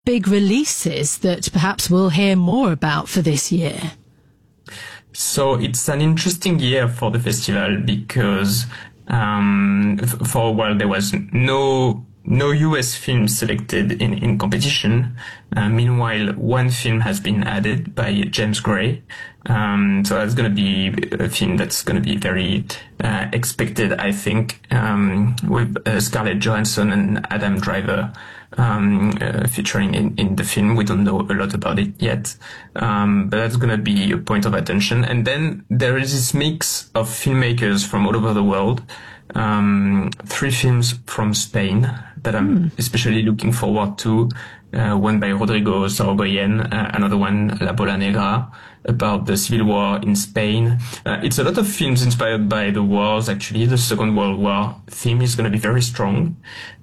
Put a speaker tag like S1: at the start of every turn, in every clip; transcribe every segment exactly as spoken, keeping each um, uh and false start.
S1: big releases that perhaps we'll hear more about for this year?
S2: So it's an interesting year for the festival because um, for a while there was no no U S film selected in, in competition. Uh, meanwhile, one film has been added by James Gray. Um, so that's going to be a film that's going to be very uh, expected, I think, um, with uh, Scarlett Johansson and Adam Driver um, uh, featuring in, in the film. We don't know a lot about it yet, um, but that's going to be a point of attention. And then there is this mix of filmmakers from all over the world. Um, three films from Spain that I'm mm. especially looking forward to. Uh, one by Rodrigo Sorogoyen, uh, another one, La Bola Negra, about the civil war in Spain. Uh, it's a lot of films inspired by the wars, actually. The Second World War theme is going to be very strong.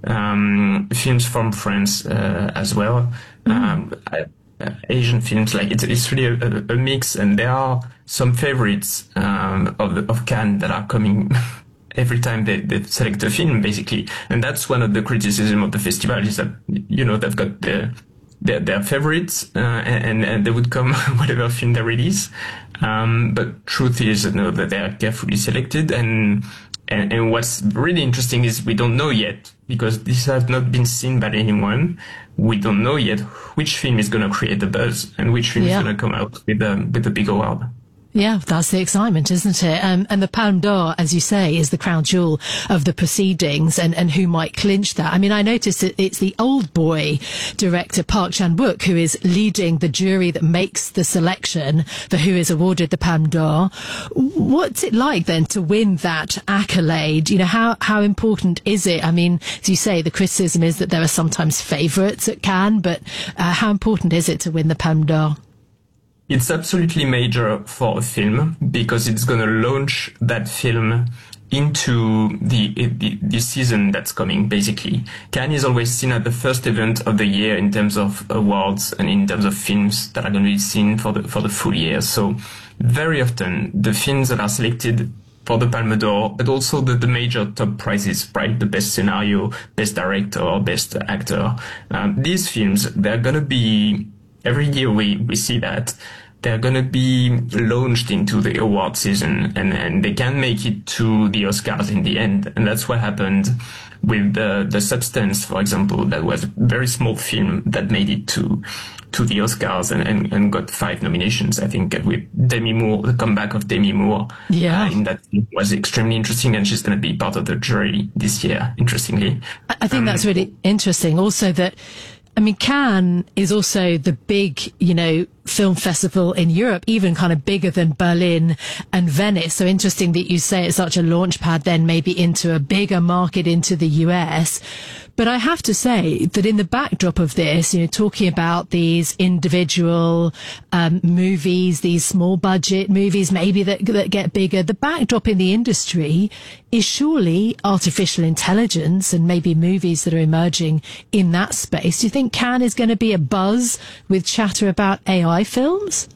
S2: Um, films from France uh, as well. Mm. Um, I, uh, Asian films, like it's, it's really a, a mix, and there are some favorites um, of, the, of Cannes that are coming every time they, they select a film, basically. And that's one of the criticism of the festival, is that, you know, they've got their, their, their favorites, uh, and, and they would come whatever film they release. Um, but truth is, you know, that they are carefully selected. And, and, and what's really interesting is we don't know yet, because this has not been seen by anyone. We don't know yet which film is going to create the buzz and which film yeah. is going to come out with a, with a big award.
S1: Yeah, that's the excitement, isn't it? Um, and the Palme d'Or, as you say, is the crown jewel of the proceedings, and, and who might clinch that. I mean, I noticed that it's the Old Boy director, Park Chan-wook, who is leading the jury that makes the selection for who is awarded the Palme d'Or. What's it like then to win that accolade? You know, how, how important is it? I mean, as you say, the criticism is that there are sometimes favourites at Cannes, but uh, how important is it to win the Palme d'Or?
S2: It's absolutely major for a film, because it's going to launch that film into the, the the season that's coming, basically. Cannes is always seen as the first event of the year in terms of awards and in terms of films that are going to be seen for the for the full year. So very often the films that are selected for the Palme d'Or, but also the, the major top prizes, right? The best scenario, best director, or best actor. Um, these films, they're going to be, every year we, we see that they're going to be launched into the award season, and, and they can make it to the Oscars in the end. And that's what happened with the, the Substance, for example. That was a very small film that made it to to the Oscars and, and, and got five nominations, I think, with Demi Moore. The comeback of Demi Moore
S1: yeah.
S2: uh, in that was extremely interesting, and she's going to be part of the jury this year, interestingly.
S1: I think
S2: um,
S1: that's really interesting. Also that, I mean, Cannes is also the big, you know, film festival in Europe, even kind of bigger than Berlin and Venice. So interesting that you say it's such a launch pad then maybe into a bigger market, into the U S. But I have to say that in the backdrop of this, you know, talking about these individual um, movies, these small budget movies, maybe that, that get bigger, the backdrop in the industry is surely artificial intelligence and maybe movies that are emerging in that space. Do you think Cannes is going to be a buzz with chatter about A I films?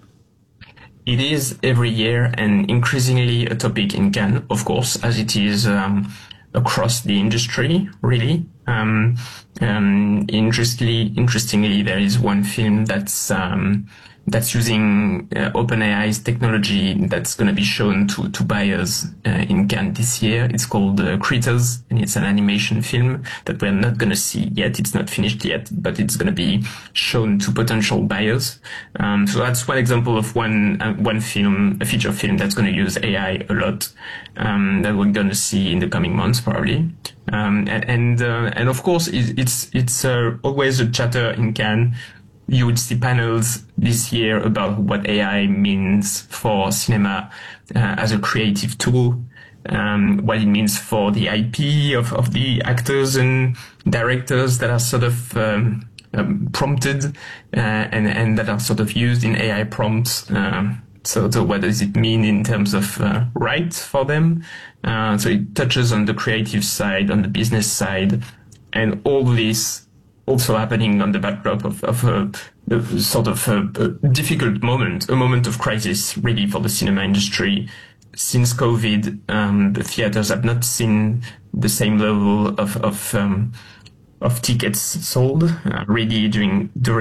S2: It is every year, and increasingly a topic in Cannes, of course, as it is um, across the industry, really. Um, um, interestingly, interestingly, there is one film that's um, that's using uh, OpenAI's technology that's going to be shown to, to buyers uh, in Cannes this year. It's called uh, Critters, and it's an animation film that we're not going to see yet. It's not finished yet, but it's going to be shown to potential buyers. Um, so that's one example of one uh, one film, a feature film that's going to use A I a lot, um, that we're going to see in the coming months, probably. Um, and uh, and of course, it, it's it's uh, always a chatter in Cannes. You would see panels this year about what A I means for cinema uh, as a creative tool, um, what it means for the I P of, of the actors and directors that are sort of um, um, prompted uh, and, and that are sort of used in A I prompts. Um, so, so what does it mean in terms of uh, rights for them? Uh, so it touches on the creative side, on the business side, and all this also happening on the backdrop of, of a, a sort of a, a difficult moment, a moment of crisis, really, for the cinema industry. Since COVID, um, the theaters have not seen the same level of, of um, of tickets sold uh, ready during during